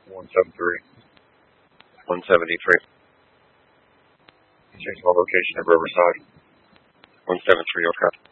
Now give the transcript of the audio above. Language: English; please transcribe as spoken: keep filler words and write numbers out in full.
one seven three. one seventy-three. Change my location to Riverside. one seven three, okay.